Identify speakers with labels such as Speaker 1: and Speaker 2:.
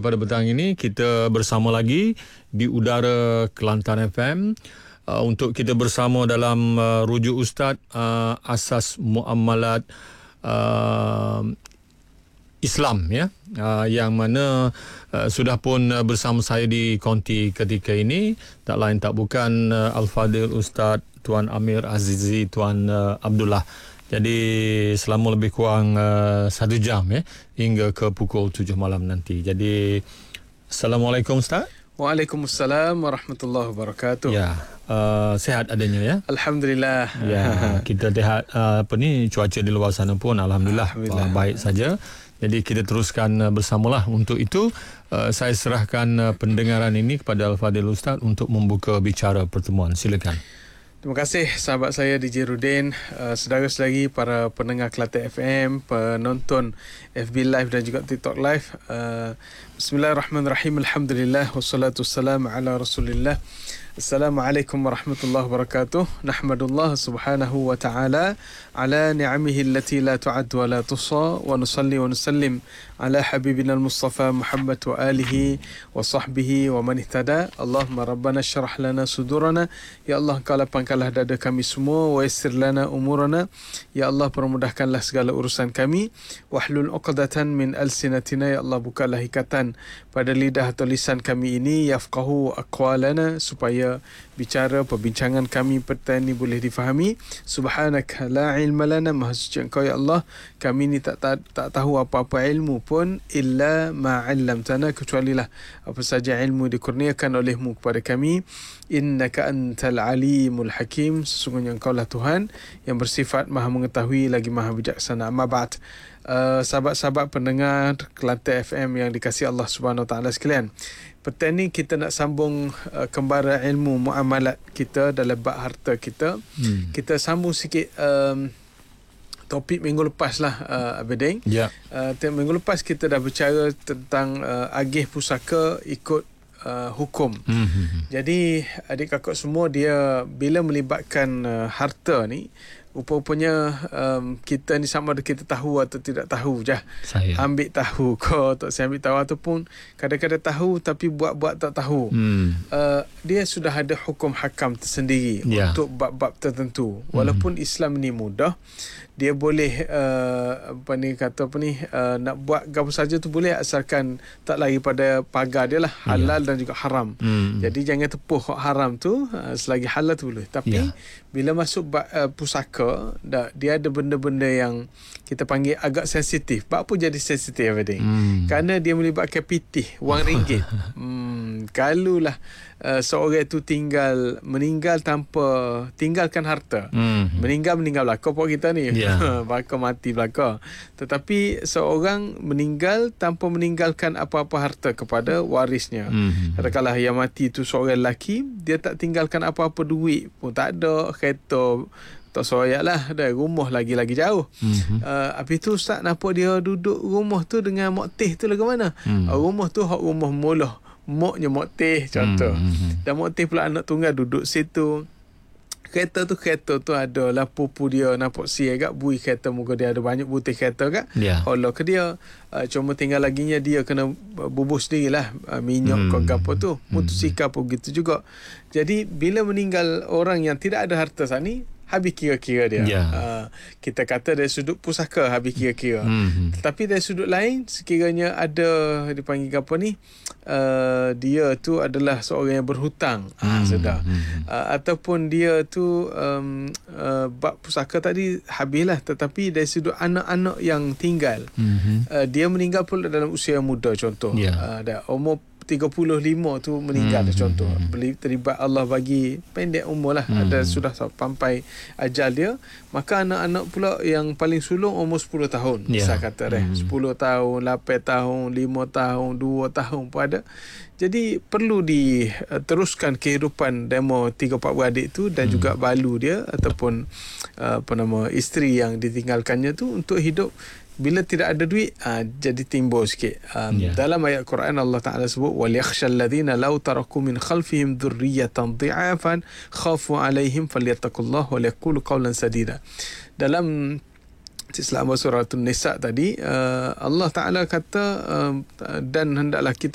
Speaker 1: pada petang ini kita bersama lagi di udara Kelantan FM untuk kita bersama dalam rujuk Ustaz asas muamalat Islam, ya, yang mana sudah pun bersama saya di konti ketika ini tak lain tak bukan Al-Fadil Ustaz Tuan Amir Azizi Tuan Abdullah. Jadi selama lebih kurang 1 jam, ya, hingga ke pukul 7 malam nanti. Jadi Assalamualaikum Ustaz.
Speaker 2: Waalaikumsalam warahmatullahi wabarakatuh.
Speaker 1: Ya, sihat adanya, ya.
Speaker 2: Alhamdulillah.
Speaker 1: Ya, kita lihat cuaca di luar sana pun alhamdulillah baik saja. Jadi kita teruskan bersamalah. Untuk itu saya serahkan pendengaran ini kepada Al-Fadil Ustaz untuk membuka bicara pertemuan. Silakan.
Speaker 2: Terima kasih sahabat saya DJ Rudin, saudara-saudari para pendengar Kelantan FM, penonton FB Live dan juga TikTok Live. Bismillahirrahmanirrahim. Alhamdulillah wassalatu wassalamu ala Rasulillah. Assalamualaikum warahmatullahi wabarakatuh. Nahmadullah subhanahu wa ta'ala ala ni'amihi allati la tu'ad wa la tuhsa, wa nusalli wa nusallim ala habibina al-Mustafa Muhammad wa alihi wa sahbihi wa man ihtada. Allahumma rabbana syrah lana sudurana. Ya Allah, Engkau lapangkanlah dada kami semua, wa yassir lana umurana. Ya Allah, permudahkanlah segala urusan kami. Wahlul uqdatan min alsinatina. Ya Allah, bukalah ikatan pada lidah atau lisan kami ini, yafqahu aqwalana, supaya bicara perbincangan kami petang ini boleh difahami. Subhanaka la ilma lana, maha suci Engkau ya Allah, kami ni tak tahu apa-apa ilmu pun, illa ma 'allamtana, kecualilah apa saja ilmu dikurniakan olehmu kepada kami. Innaka antal alimul hakim, sesungguhnya Engkau lah Tuhan yang bersifat maha mengetahui lagi maha bijaksana. Amma ba'd. Sahabat-sahabat pendengar Kelantan FM yang dikasihi Allah Subhanahu Wa Taala sekalian, petang ni kita nak sambung kembara ilmu muamalat kita dalam bab harta kita. Kita sambung sikit topik minggu lepas lah, Abedeng.
Speaker 1: Ya.
Speaker 2: Minggu lepas kita dah bercara tentang agih pusaka ikut hukum. Jadi adik kakak semua, dia bila melibatkan harta ni, rupanya kita ni sama ada kita tahu atau tidak tahu je.
Speaker 1: Saya
Speaker 2: ambil tahu kau tak saya ambil tahu, ataupun kadang-kadang tahu tapi buat-buat tak tahu. Dia sudah ada hukum hakam tersendiri untuk bab-bab tertentu. Walaupun Islam ni mudah, dia boleh nak buat apa saja tu boleh, asalkan tak lari pada pagar dia lah, halal dan juga haram. Jadi jangan tepuh haram tu, selagi halal tu boleh. Tapi bila masuk pusaka, dia ada benda-benda yang kita panggil agak sensitif. Apa jadi sensitif, Adik? Kerana dia melibatkan pitih, wang ringgit. Kalulah seorang itu meninggal tanpa tinggalkan harta. Meninggal belakang pokok kita ni. Belakang mati belakang. Tetapi seorang meninggal tanpa meninggalkan apa-apa harta kepada warisnya. Katakanlah yang mati itu seorang lelaki, dia tak tinggalkan apa-apa, duit pun tak ada, kereta tak soyak lah, dah rumah lagi jauh. Habis tu Ustaz nampak dia duduk rumah tu dengan mak teh tu lah ke mana? Rumah tu hak rumah mula, moknya mak teh contoh. Dan mak teh pula anak tunggal duduk situ. Kereta tu ada lah pupu dia, nampak si agak bui kereta, muka dia ada banyak putih kereta kan. Kalau ke dia cuma tinggal laginya dia kena bubuh sendirilah minyak ke apa tu. Motosikal pun gitu juga. Jadi bila meninggal orang yang tidak ada harta sana, habis kira-kira dia. Kita kata dari sudut pusaka habis kira-kira. Tetapi dari sudut lain, sekiranya ada dipanggil apa ni, dia tu adalah seorang yang berhutang, sedar. Ataupun dia tu bab pusaka tadi habislah, tetapi dari sudut anak-anak yang tinggal, dia meninggal pula dalam usia muda contoh. Dah umur 35 tu meninggal contoh. Terlibat Allah bagi pendek umur lah, ada sudah sampai ajal dia. Maka anak-anak pula yang paling sulung umur 10 tahun. Saya kata 10 tahun, 8 tahun, 5 tahun, 2 tahun pun ada. Jadi perlu diteruskan kehidupan demo 3-4 beradik tu, dan juga balu dia ataupun isteri yang ditinggalkannya tu untuk hidup. Bila tidak ada duit, jadi timbul sikit. Dalam ayat Quran Allah Ta'ala sebut, وَلْيَخْشَى الَّذِينَ لَوْ تَرَكُوا مِنْ خَلْفِهِمْ ذُرِّيَّةً ضِعَافًا خَافُوا عَلَيْهِمْ فَلْيَتَّقُوا اللَّهَ وَلْيَقُولُوا قَوْلًا سَدِيدًا. Dalam selama surah An-Nisa tadi, Allah Ta'ala kata, dan hendaklah kita